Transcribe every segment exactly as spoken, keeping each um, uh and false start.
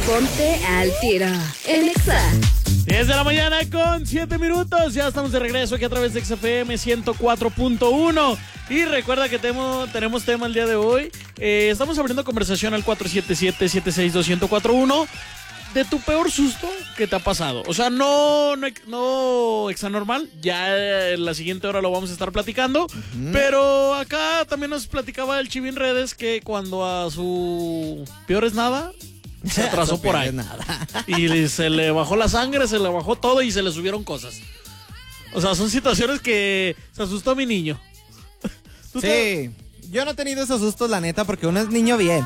Ponte al tiro en Exa. diez de la mañana con siete minutos. Ya estamos de regreso aquí a través de X F M ciento cuatro punto uno. Y recuerda que tenemos, tenemos tema el día de hoy. Eh, estamos abriendo conversación al cuatro siete siete, siete seis dos, uno cero cuatro uno de tu peor susto que te ha pasado. O sea, no, no, no exanormal. Ya en la siguiente hora lo vamos a estar platicando. Uh-huh. Pero acá también nos platicaba el Chivín Redes que cuando a su peor es nada, se atrasó por ahí. Nada. Y se le bajó la sangre, se le bajó todo y se le subieron cosas. O sea, son situaciones que se asustó a mi niño. Sí, te... yo no he tenido esos sustos, la neta, porque uno es niño bien.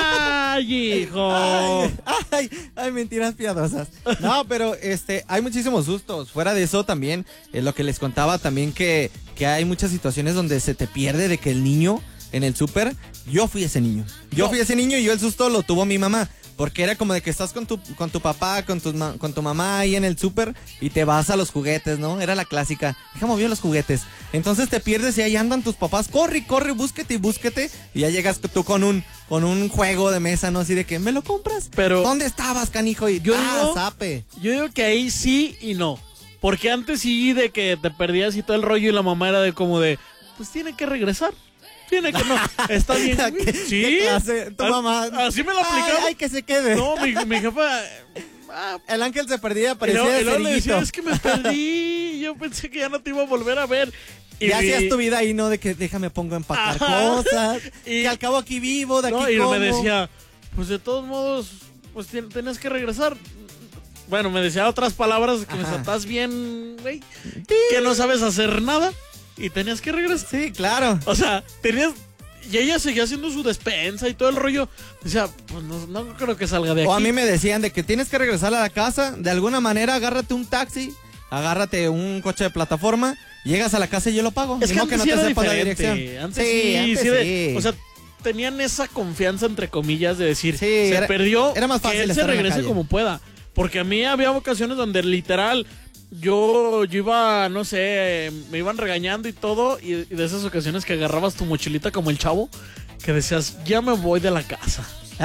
¡Ay, hijo! Ay, ay, ay, mentiras piadosas. No, pero este, hay muchísimos sustos. Fuera de eso también, eh, lo que les contaba también que, que hay muchas situaciones donde se te pierde de que el niño en el súper, yo fui ese niño. Yo no. fui ese niño y yo el susto lo tuvo mi mamá. Porque era como de que estás con tu, con tu papá, con tu, con tu mamá ahí en el súper y te vas a los juguetes, ¿no? Era la clásica. Deja mover los juguetes. Entonces te pierdes y ahí andan tus papás. Corre, corre, búsquete y búsquete. Y ya llegas tú con un, con un juego de mesa, ¿no? Así de que, ¿me lo compras? Pero ¿dónde estabas, canijo? Y yo ah, digo, zape. Yo digo que ahí sí y no. Porque antes sí de que te perdías y todo el rollo y la mamá era de como de, pues tiene que regresar. Tiene que no, está bien. ¿Qué, sí. ¿Qué clase? Tu mamá. Así me lo aplicaba. Ay, ay, que se quede. No, mi, mi jefa. Ah, el ángel se perdía, parecía de cerillito. Y luego le decía, es que me perdí. Yo pensé que ya no te iba a volver a ver. Y ya hacías tu vida ahí, ¿no? De que déjame pongo a empacar Ajá. cosas. Y que al cabo aquí vivo, de aquí no, y como. me decía, pues de todos modos, pues tenías que regresar. Bueno, me decía otras palabras que Ajá. me estás bien, güey. Que no sabes hacer nada. Y tenías que regresar. Sí, claro. O sea, tenías... Y ella seguía haciendo su despensa y todo el rollo. Decía, pues no, no creo que salga de aquí. O a mí me decían de que tienes que regresar a la casa. De alguna manera, agárrate un taxi, agárrate un coche de plataforma, llegas a la casa y yo lo pago. Es que, que no sí te sepa la dirección. Antes sí, sí, antes sí, sí. De, o sea, tenían esa confianza, entre comillas, de decir, sí, se era, perdió, era más fácil que él se regrese como pueda. Porque a mí había ocasiones donde literal... Yo, yo iba, no sé, me iban regañando y todo, y, y de esas ocasiones que agarrabas tu mochilita como el chavo, que decías, ya me voy de la casa.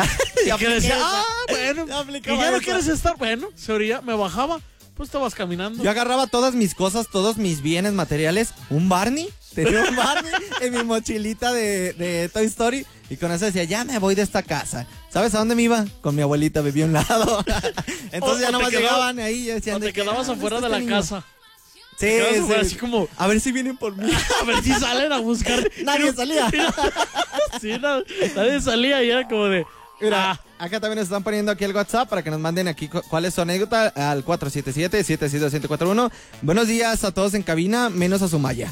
y que decías, ah, bueno, y ya no quieres estar, bueno, se orilla, me bajaba, pues estabas caminando. Yo agarraba todas mis cosas, todos mis bienes materiales, un Barney, tenía un Barney en mi mochilita de, de Toy Story, y con eso decía, ya me voy de esta casa. ¿Sabes a dónde me iba? Con mi abuelita, vivía a un lado. Entonces o, ya nomás llegaban ahí y decían... O te de quedabas que, afuera ah, de la niño? casa. Sí, sí. Así como... A ver si vienen por mí. A ver si salen a buscar. Nadie salía. Sí, no, nadie salía y era como de... Mira, ah. acá también nos están poniendo aquí el WhatsApp para que nos manden aquí cu- cuál es su anécdota al cuatro siete siete, siete seis dos, uno cero cuatro uno. Buenos días a todos en cabina, menos a Sumaya.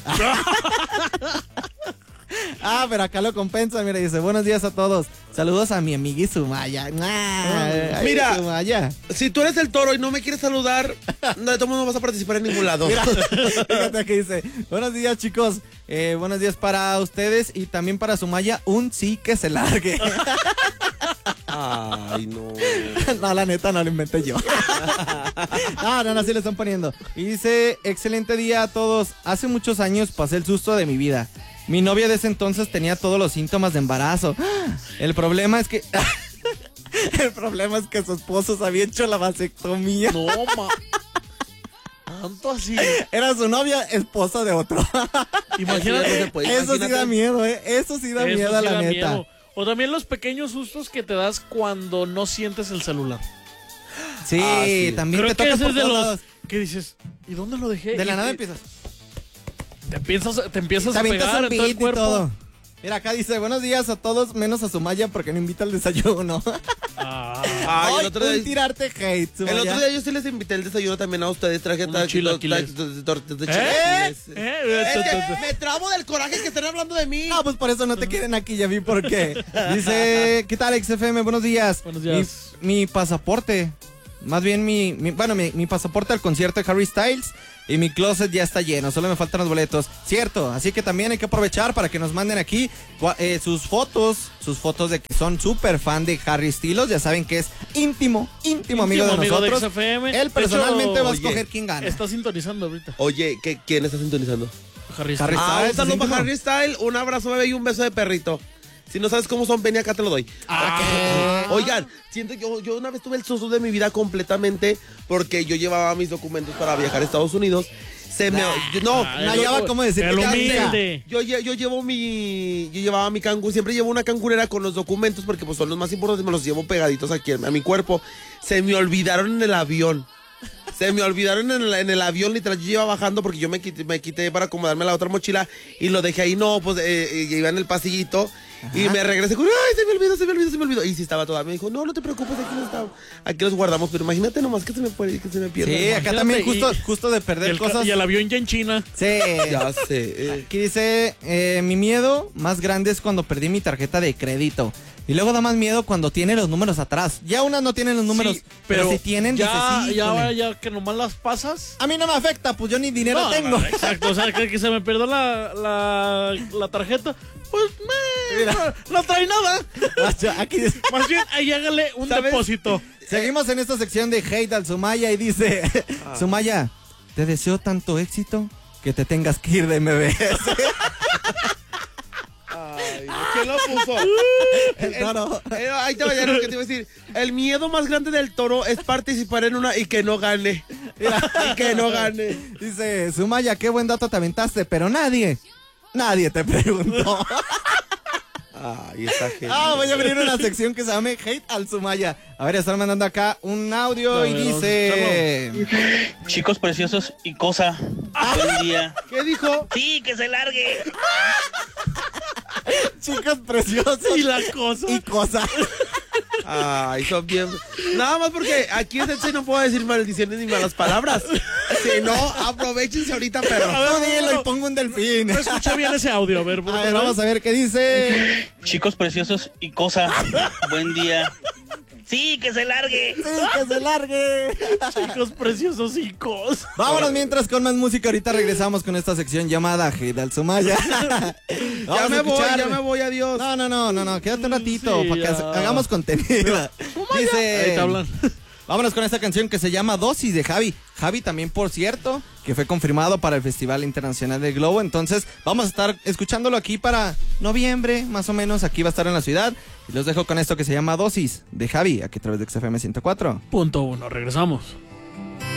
Ah, pero acá lo compensa, mira, dice, buenos días a todos. Saludos a mi amiga Sumaya. Ah, mira, Sumaya. Si tú eres el toro y no me quieres saludar, no, de todo modo no vas a participar en ningún lado. Mira, fíjate aquí dice, buenos días chicos, eh, buenos días para ustedes y también para Sumaya, un sí que se largue. Ay, no. No, la neta no lo inventé yo. No, no, no, sí le están poniendo. Y dice, excelente día a todos. Hace muchos años pasé el susto de mi vida. Mi novia de ese entonces tenía todos los síntomas de embarazo. El problema es que... El problema es que su esposo se había hecho la vasectomía. No, ma... Tanto así. Era su novia, esposa de otro. Imagínate. Eso imagínate. Sí da miedo, ¿eh? Eso sí da Eso miedo, sí la da neta. Miedo. O también los pequeños sustos que te das cuando no sientes el celular. Sí, ah, sí. también Creo te toca por de los lados. Que dices, ¿y dónde lo dejé? De la y nada te, empiezas. Te empiezas, te empiezas te a pegar en todo el cuerpo. Todo. Mira, acá dice, buenos días a todos, menos a Sumaya porque no invita al desayuno. Ah, Ay, el otro día, tirarte hate, Sumaya. El otro día yo sí les invité el desayuno también a ustedes. Traje chilaquiles. Me trabo del coraje que están hablando de mí. Ah, pues por eso no te quieren aquí, ya vi por qué. Dice, ¿qué tal, X F M? Buenos días. Buenos días. Mi, mi pasaporte, más bien mi, mi bueno, mi, mi pasaporte al concierto de Harry Styles. Y mi closet ya está lleno, solo me faltan los boletos. Cierto, así que también hay que aprovechar para que nos manden aquí eh, sus fotos, sus fotos de que son súper fan de Harry Styles. Ya saben que es íntimo, íntimo, íntimo amigo de amigo nosotros. De X F M. Él personalmente hecho, va a oye, escoger quién gana. Está sintonizando ahorita. Oye, ¿qué, ¿quién está sintonizando? Harry Styles. Ah, un saludo para Harry Styles, un abrazo bebé y un beso de perrito. Si no sabes cómo son, ven y acá te lo doy. Ah. Oigan, siento que yo, yo una vez tuve el susto de mi vida completamente porque yo llevaba mis documentos para viajar a Estados Unidos. Se me... yo- no, Ah, no el- hallaba cómo decir el que ya, humilde. yo, lle- yo llevo mi... Yo llevaba mi canguro, siempre llevo una cangurera con los documentos porque pues son los más importantes, me los llevo pegaditos aquí a mi cuerpo. Se me olvidaron en el avión. Se me olvidaron en el, en el avión, literal, yo iba bajando porque yo me quité, me quité para acomodarme la otra mochila y lo dejé ahí, no, pues eh, eh, iba en el pasillito. Ajá. Y me regresé con, ay, se me olvidó, se me olvidó, se me olvidó. Y si estaba toda, me dijo, no, no te preocupes, aquí los, estaba, aquí los guardamos, pero imagínate nomás que se me puede, que se me pierda. Sí, acá también justo, y- justo de perder El ca- cosas. Y el avión ya en China. Sí. Ya sé. eh. Aquí dice, eh, mi miedo más grande es cuando perdí mi tarjeta de crédito. Y luego da más miedo cuando tiene los números atrás. Ya unas no tienen los números, Sí, pero, si tienen, ya, dices, sí, ya, híjole. ya que nomás las pasas. A mí no me afecta, pues yo ni dinero No, tengo. no, exacto, o sea, que, que se me perdió la, la, la tarjeta. Pues, me, no, no trae nada. Aquí dice, Más bien, ahí hágale un ¿sabes? depósito. seguimos en esta sección de hate al Sumaya y dice, Sumaya, te deseo tanto éxito que te tengas que ir de M B S. Ay, ¿quién lo puso? El toro. Eh, ahí te vaya lo que te iba a decir. El miedo más grande del toro es participar en una y que no gane. Y que no gane. Dice, Sumaya, qué buen dato te aventaste, pero nadie, nadie te preguntó. Ay, está genial. Ah, voy a abrir una sección que se llame Hate al Sumaya. A ver, están mandando acá un audio A y ver, dice... Chicos preciosos y cosa. Buen día. ¿Qué dijo? Sí, que se largue. Chicos preciosos Y la cosa. y cosas. Ay, son bien. Nada más porque aquí en Sensei no puedo decir maldiciones ni malas palabras. Si no, aprovechense ahorita, pero. A ver, Tú no, dilo no. y pongo un delfín. No escuché bien ese audio, a ver, por A ver, favor. vamos a ver qué dice. Chicos preciosos y cosa. Buen día. Sí, que se largue. Sí, que se largue. Chicos preciosos y cosas. Vámonos mientras con más música. Ahorita regresamos con esta sección llamada Hate al Sumaya. Ya Vamos a me voy, escuchar- ya me voy, adiós. No, no, no, no, no, quédate un ratito Sí, para que ya. ha- hagamos contenido. Dice, Ahí te hablan. vámonos con esta canción que se llama Dosis de Javi. Javi también, por cierto, que fue confirmado para el Festival Internacional del Globo. Entonces, vamos a estar escuchándolo aquí para noviembre, más o menos. Aquí va a estar en la ciudad. Y los dejo con esto que se llama Dosis de Javi, aquí a través de X F M ciento cuatro. Punto uno, regresamos.